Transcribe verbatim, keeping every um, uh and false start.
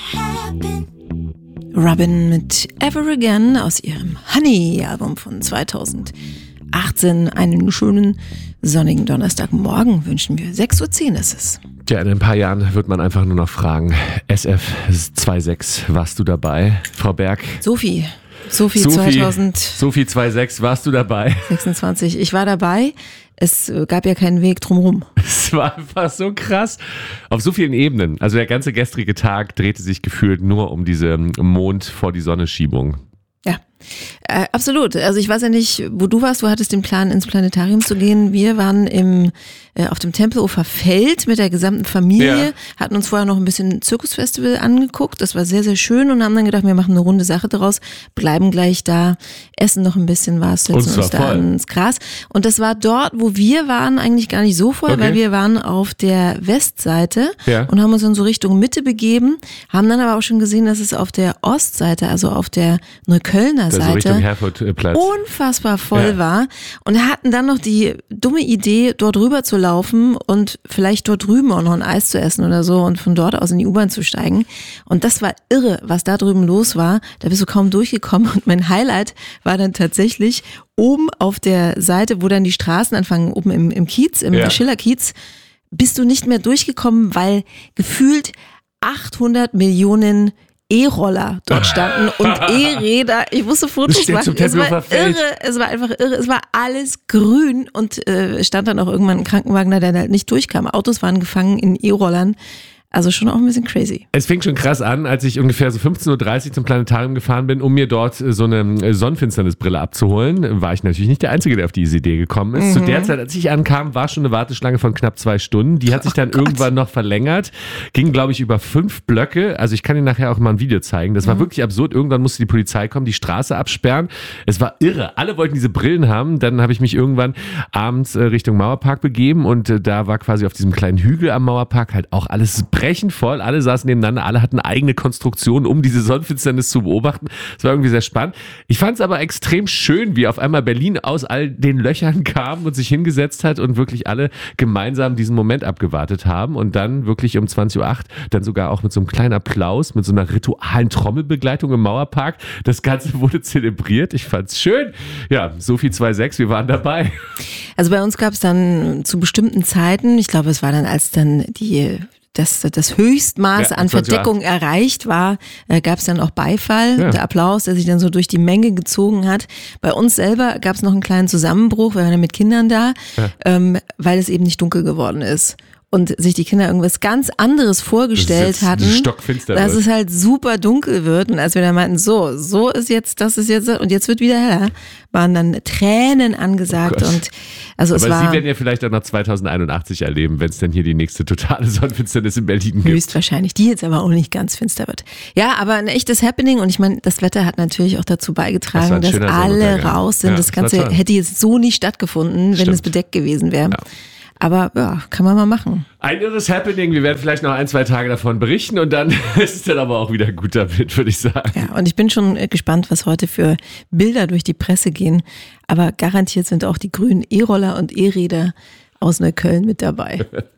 Robin mit Ever Again aus ihrem Honey-Album von zweitausendachtzehn. Einen schönen sonnigen Donnerstagmorgen wünschen wir. sechs Uhr zehn ist es. Ja, in ein paar Jahren wird man einfach nur noch fragen, S F sechsundzwanzig, warst du dabei? Frau Berg? Sophie. Sophie, Sophie zweitausend. Sophie sechsundzwanzig, warst du dabei? sechsundzwanzig. Ich war dabei. Es gab ja keinen Weg drumherum. Es war einfach so krass. Auf so vielen Ebenen. Also der ganze gestrige Tag drehte sich gefühlt nur um diese Mond vor die Sonne-Schiebung. Ja, äh, absolut. Also ich weiß ja nicht, wo du warst. Du hattest den Plan, ins Planetarium zu gehen. Wir waren im, äh, auf dem Tempelhofer Feld mit der gesamten Familie, Ja. hatten uns vorher noch ein bisschen Zirkusfestival angeguckt. Das war sehr, sehr schön und haben dann gedacht, wir machen eine runde Sache daraus, bleiben gleich da, essen noch ein bisschen was, setzen Und uns zwar da voll. ans Gras. Und das war dort, wo wir waren, eigentlich gar nicht so voll, Okay. weil wir waren auf der Westseite Ja. und haben uns dann so Richtung Mitte begeben, haben dann aber auch schon gesehen, dass es auf der Ostseite, also auf der Neuköllner Also Seite, Richtung Herfordplatz. unfassbar voll Ja. war und hatten dann noch die dumme Idee, dort rüber zu laufen und vielleicht dort drüben auch noch ein Eis zu essen oder so und von dort aus in die U-Bahn zu steigen. Und das war irre, was da drüben los war. Da bist du kaum durchgekommen und mein Highlight war dann tatsächlich oben auf der Seite, wo dann die Straßen anfangen, oben im, im Kiez, im Ja. Schillerkiez, bist du nicht mehr durchgekommen, weil gefühlt achthundert Millionen E-Roller dort standen und E-Räder. Ich musste Fotos Das steht machen. zum Es war Tempelhofer Feld. irre, es war einfach irre. Es war alles grün und äh, stand dann auch irgendwann ein Krankenwagen da, der halt nicht durchkam. Autos waren gefangen in E-Rollern. Also schon auch ein bisschen crazy. Es fing schon krass an, als ich ungefähr so fünfzehn Uhr dreißig zum Planetarium gefahren bin, um mir dort äh, so eine äh, Sonnenfinsternisbrille abzuholen. War ich natürlich nicht der Einzige, der auf diese Idee gekommen ist. Mhm. Zu der Zeit, als ich ankam, war schon eine Warteschlange von knapp zwei Stunden. Die hat sich dann Oh Gott. irgendwann noch verlängert. Ging, glaube ich, über fünf Blöcke. Also ich kann Ihnen nachher auch mal ein Video zeigen. Das war Mhm. wirklich absurd. Irgendwann musste die Polizei kommen, die Straße absperren. Es war irre. Alle wollten diese Brillen haben. Dann habe ich mich irgendwann abends äh, Richtung Mauerpark begeben und äh, da war quasi auf diesem kleinen Hügel am Mauerpark halt auch alles brechend voll. Alle saßen nebeneinander, alle hatten eigene Konstruktionen, um diese Sonnenfinsternis zu beobachten. Es war irgendwie sehr spannend. Ich fand es aber extrem schön, wie auf einmal Berlin aus all den Löchern kam und sich hingesetzt hat und wirklich alle gemeinsam diesen Moment abgewartet haben und dann wirklich um zwanzig Uhr acht dann sogar auch mit so einem kleinen Applaus, mit so einer ritualen Trommelbegleitung im Mauerpark. Das Ganze wurde zelebriert. Ich fand's schön. Ja, Sophie sechsundzwanzig, wir waren dabei. Also bei uns gab es dann zu bestimmten Zeiten, ich glaube es war dann, als dann die das, das Höchstmaß Ja, an zwanzig Uhr acht. Verdeckung erreicht war, äh, gab es dann auch Beifall, Ja. der Applaus, der sich dann so durch die Menge gezogen hat. Bei uns selber gab es noch einen kleinen Zusammenbruch, wir waren ja mit Kindern da, Ja. ähm, weil es eben nicht dunkel geworden ist. Und sich die Kinder irgendwas ganz anderes vorgestellt Das ist jetzt hatten, stockfinster dass wird. es halt super dunkel wird. Und als wir dann meinten, so, so ist jetzt, das ist jetzt, und jetzt wird wieder heller, waren dann Tränen angesagt. Oh Gott. und also es Aber war Sie werden ja vielleicht auch noch zweitausendeinundachtzig erleben, wenn es denn hier die nächste totale Sonnenfinsternis in Berlin gibt. höchstwahrscheinlich, die jetzt aber auch nicht ganz finster wird. Ja, aber ein echtes Happening und ich meine, das Wetter hat natürlich auch dazu Das war beigetragen, ein dass schöner alle Sonnenuntergang. raus sind. Ja, das das war Ganze toll. hätte jetzt so nicht stattgefunden, wenn Stimmt. es bedeckt gewesen wäre. Ja. Aber ja, kann man mal machen. Ein irres Happening, wir werden vielleicht noch ein, zwei Tage davon berichten und dann ist es dann aber auch wieder gut damit, würde ich sagen. Ja, und ich bin schon äh, gespannt, was heute für Bilder durch die Presse gehen. Aber garantiert sind auch die grünen E-Roller und E-Räder aus Neukölln mit dabei.